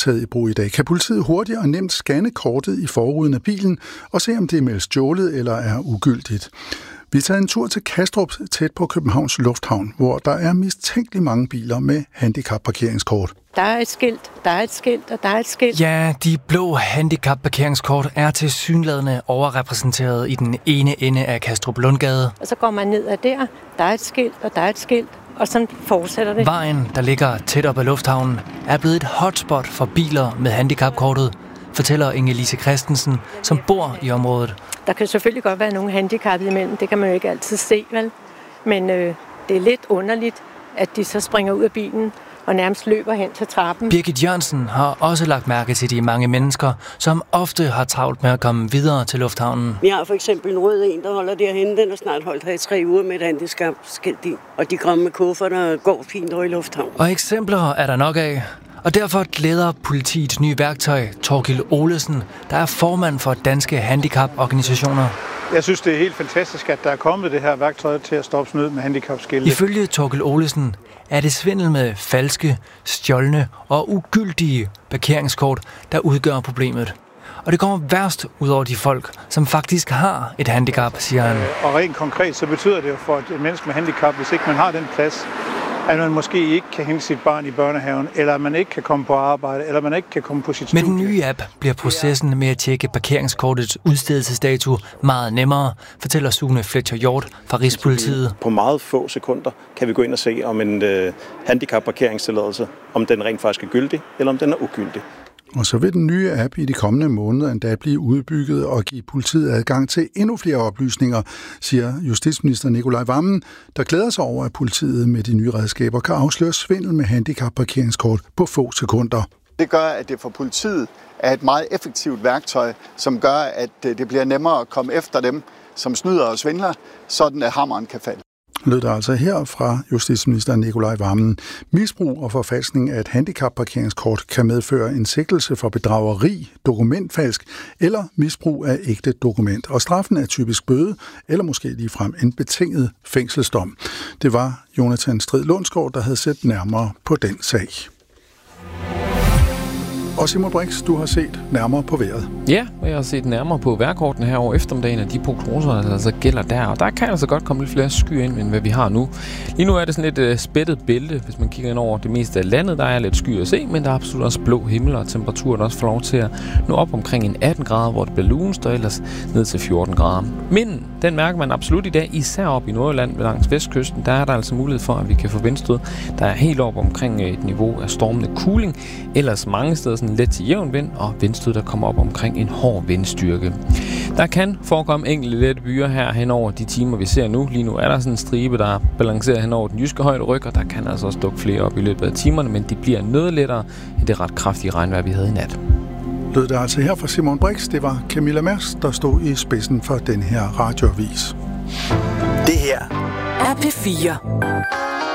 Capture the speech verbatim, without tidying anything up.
taget i brug i dag, kan politiet hurtigt og nemt scanne kortet i forruden af bilen og se, om det er meldt stjålet eller er ugyldigt. Vi er taget en tur til Kastrup, tæt på Københavns Lufthavn, hvor der er mistænkeligt mange biler med handicapparkeringskort. Der er et skilt, der er et skilt, og der er et skilt. Ja, de blå handicapparkeringskort er tilsyneladende overrepræsenteret i den ene ende af Kastrup Lundgade. Og så går man ned ad der, der er et skilt, og der er et skilt, og sådan fortsætter det. Vejen, der ligger tæt op ad lufthavnen, er blevet et hotspot for biler med handicapkortet, fortæller Inge-Lise Christensen, som bor i området. Der kan selvfølgelig godt være nogle handicappede imellem, det kan man jo ikke altid se, vel? Men øh, det er lidt underligt, at de så springer ud af bilen og nærmest løber hen til trappen. Birgit Jørgensen har også lagt mærke til de mange mennesker, som ofte har travlt med at komme videre til lufthavnen. Vi har for eksempel en rød en, der holder derhenne. Den har snart holdt her i tre uger med et handicapskilt i. Og de kommer med kufferter og går fint over i lufthavnen. Og eksempler er der nok af. Og derfor glæder politiets nye værktøj, Torkild Olesen, der er formand for Danske Handicaporganisationer. Jeg synes, det er helt fantastisk, at der er kommet det her værktøj til at stoppe snyd med handicapskilte. Ifølge Torkild Olesen er det svindel med falske, stjålne og ugyldige parkeringskort, der udgør problemet. Og det kommer værst ud over de folk, som faktisk har et handicap, siger han. Og rent konkret så betyder det jo for et menneske med handicap, hvis ikke man har den plads, at man måske ikke kan hente sit barn i børnehaven, eller man ikke kan komme på arbejde, eller man ikke kan komme på sit studie. Med den nye app bliver processen med at tjekke parkeringskortets udstedelsesdato meget nemmere, fortæller Sune Fletcher Hjort fra Rigspolitiet. På meget få sekunder kan vi gå ind og se, om en øh, handicapparkeringstilladelse, om den rent faktisk er gyldig, eller om den er ugyldig. Og så vil den nye app i de kommende måneder endda blive udbygget og give politiet adgang til endnu flere oplysninger, siger justitsminister Nicolai Wammen, der glæder sig over, at politiet med de nye redskaber kan afsløre svindel med handicapparkeringskort på få sekunder. Det gør, at det for politiet er et meget effektivt værktøj, som gør, at det bliver nemmere at komme efter dem, som snyder og svindler, sådan at hammeren kan falde. Lød der altså her fra justitsminister Nicolai Wammen. Misbrug og forfalskning af et handicapparkeringskort kan medføre en sigtelse for bedrageri, dokumentfalsk eller misbrug af ægte dokument. Og straffen er typisk bøde eller måske ligefrem en betinget fængselsdom. Det var Jonathan Strid Lundsgaard, der havde set nærmere på den sag. Og Simon Brix, du har set nærmere på vejret. Ja, og jeg har set nærmere på vejrkortene her over eftermiddagen, og de prognoser, der altså gælder der. Og der kan altså godt komme lidt flere skyer ind, end hvad vi har nu. Lige nu er det sådan lidt uh, spættet bælte, hvis man kigger ind over det meste af landet. Der er lidt skyer at se, men der er absolut også blå himmel, og temperaturen også får lov til at nå op omkring en atten grader, hvor det bliver lunest, og ellers ned til fjorten grader. Men den mærker man absolut i dag, især op i Nordjylland langs vestkysten. Der er der altså mulighed for, at vi kan få vindstød, der er helt op omkring et niveau af stormende kuling. Ellers mange steder sådan let til jævn vind, og vindstød, der kommer op omkring en hård vindstyrke. Der kan forekomme enkelte lette byer her hen over de timer, vi ser nu. Lige nu er der sådan en stribe, der balancerer hen over den jyske højde ryg, og der kan altså også dukke flere op i løbet af timerne, men de bliver noget lettere end det ret kraftige regnvejr, vi havde i nat. Lød det altså her fra Simon Brix. Det var Camilla Mers, der stod i spidsen for den her radioavis. Det her er P fire.